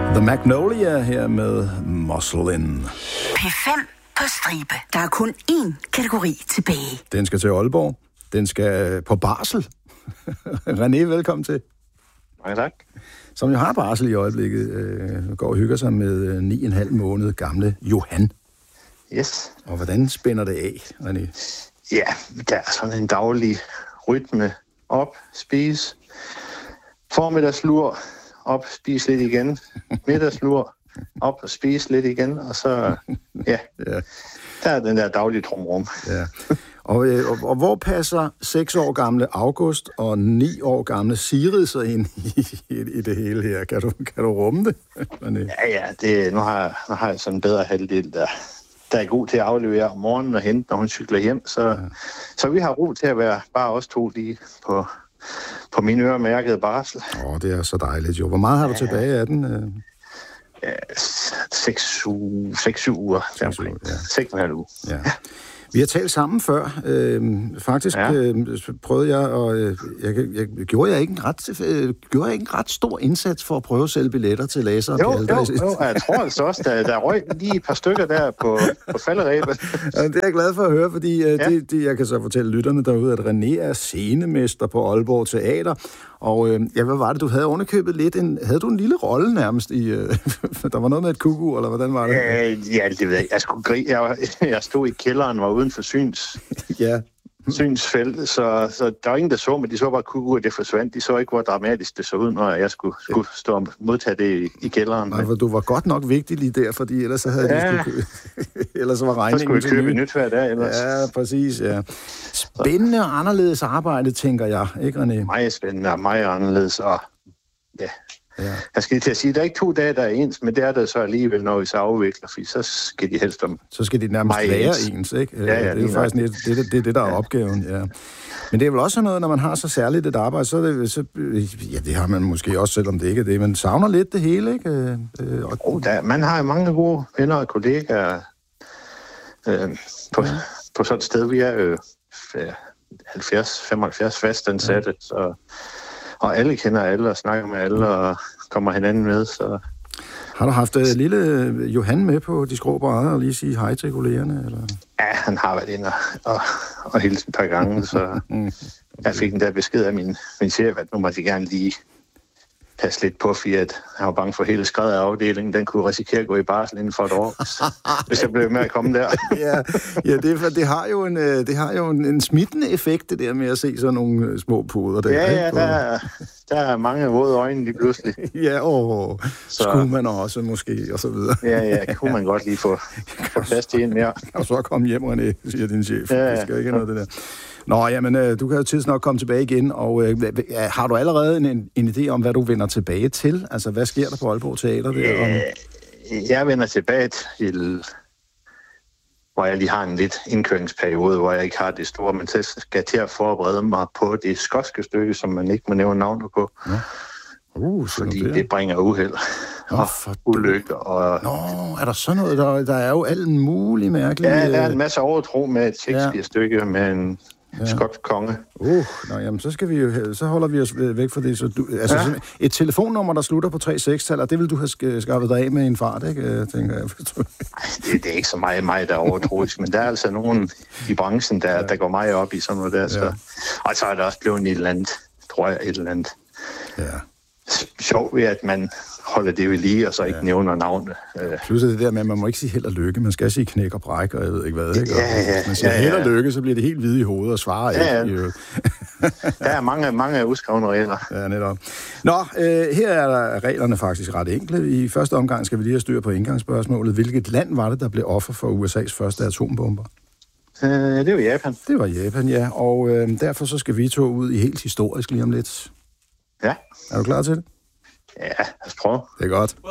The Magnolia her med Muslin. P5 på stribe. Der er kun én kategori tilbage. Den skal til Aalborg. Den skal på barsel. René, velkommen til. Mange tak. Som jo har barsel i øjeblikket, går og hygger sig med 9,5 måned gamle Johan. Yes. Og hvordan spænder det af, René? Ja, der er sådan en daglig rytme. Op, spise. Formiddagslur. Op, spise lidt igen. Middagslur. Op og spise lidt igen. Og så, ja. Der er den der daglige trumrum. Ja. Og hvor passer 6 år gamle August og 9 år gamle Sigrid så ind i det hele her? Kan du rumme det? Ja, nu har jeg sådan en bedre halvdel, der er god til at aflevere om morgenen og hente, når hun cykler hjem. Så vi har ro til at være bare os to lige på min øremærkede barsel. Det er så dejligt jo. Hvor meget har du tilbage af den? 6-7 uger. 6,5 uger. Ja. Vi har talt sammen før. Faktisk prøvede jeg, og gjorde jeg ikke en ret stor indsats for at prøve at sælge billetter til læsere? Jo, jeg tror altså også, der røg lige et par stykker der på falderæbet. Ja, det er jeg glad for at høre, fordi jeg kan så fortælle lytterne derude, at René er scenemester på Aalborg Teater. Og hvad var det, du havde underkøbet lidt? Havde du en lille rolle nærmest i... der var noget med et kuku, eller hvordan var det? Ja, det ved jeg. Jeg stod i kælderen, var uden for synsfelt, så der var ingen, der så, men de så bare kuku, og det forsvandt. De så ikke, hvor dramatisk det så ud, når jeg skulle stå og modtage det i kælderen. Nej, for du var godt nok vigtig lige der, fordi ellers så havde de skulle ellers var regningen... Så skulle vi købe nyt hver dag ellers. Ja, præcis, ja. Spændende og anderledes arbejde, tænker jeg, ikke René? Meget spændende og meget anderledes, og jeg skal lige til at sige, at der er ikke 2 dage, der er ens, men det er der så alligevel, når vi så afvikler, for så skal de helst om... Så skal de nærmest være ens, ikke? Ja, det er jo faktisk det, der er opgaven, ja. Men det er vel også noget, når man har så særligt et arbejde, så det har man måske også, selvom det ikke er det, man savner lidt det hele, ikke? Man har jo mange gode venner og kollegaer på sådan et sted. Vi er jo 70-75 fastansatte, og alle kender alle og snakker med alle og kommer hinanden med. Så. Har du haft lille Johan med på de skrå brædder og lige sige hej til kollegerne? Eller? Ja, han har været inde og hilst et par gange, så jeg fik en der besked af min chef, at nu må de gerne lige passe lidt på, fordi at han var bange for hele skredet af afdelingen. Den kunne risikere at gå i barsel inden for et år, hvis jeg blev med at komme der. det har jo en smittende effekt, det der med at se sådan nogle små puder der. Ja, der er mange våde øjne lige pludselig. Skulle man også måske, og så videre. Ja, kunne man godt lige få plads til en mere. Og så komme hjem, René, siger din chef. Det skal ikke noget, det der. Nå, jamen, du kan jo tidsnok komme tilbage igen, og har du allerede en idé om, hvad du vender tilbage til? Altså, hvad sker der på Aalborg Teater? Jeg vender tilbage til, hvor jeg lige har en lidt indkøringsperiode, hvor jeg ikke har det store, men så skal jeg til at forberede mig på det skotske stykke, som man ikke må nævne navnet på. Ja. Fordi det bringer uheld og ulykke. Er der sådan noget? Der er jo alt muligt mærkeligt. Ja, der er en masse overtro med et Shakespeare-stykke med en skotsk konge. Jamen, så holder vi os væk fra det. Så et telefonnummer, der slutter på 3-6-tal, det vil du have skaffet dig af med en fart, ikke? Tænker jeg. Det er ikke så meget der er overtroisk, men der er altså nogen i branchen, der går meget op i sådan noget der. Så. Og så er der også blevet et eller andet, tror jeg, sjovt ved, at man holder det ved lige, og så ikke nævner navnet. Plus det der med, at man må ikke sige held og lykke, man skal sige knæk og bræk, og jeg ved ikke hvad, ikke? Hvis man siger held og lykke, så bliver det helt hvide i hovedet og svarer ikke. Der er mange uskrevne regler. Ja, netop. Nå, her er reglerne faktisk ret enkle. I første omgang skal vi lige have styr på indgangsspørgsmålet. Hvilket land var det, der blev offer for USA's første atombomber? Det var Japan. Det var Japan, ja. Og derfor så skal vi to ud i helt historisk lige om lidt. Ja. Er du klar til det? Ja, lad os prøve. Det er godt.